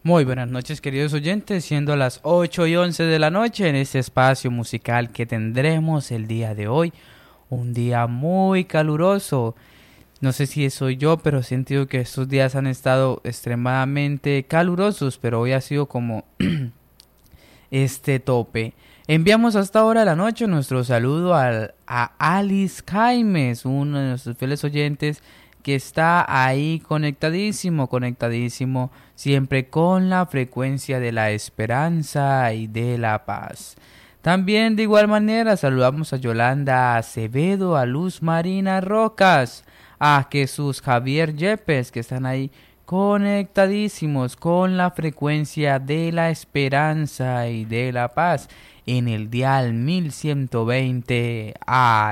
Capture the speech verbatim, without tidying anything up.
Muy buenas noches, queridos oyentes, siendo las ocho y once de la noche en este espacio musical que tendremos el día de hoy. Un día muy caluroso. No sé si soy yo, pero he sentido que estos días han estado extremadamente calurosos, pero hoy ha sido como este tope. Enviamos hasta ahora de la noche nuestro saludo al, a Alice Jaimes, uno de nuestros fieles oyentes que está ahí conectadísimo, conectadísimo, siempre con la frecuencia de la esperanza y de la paz. También de igual manera saludamos a Yolanda Acevedo, a Luz Marina Rocas, a Jesús Javier Yepes, que están ahí conectadísimos con la frecuencia de la esperanza y de la paz en el dial mil ciento veinte A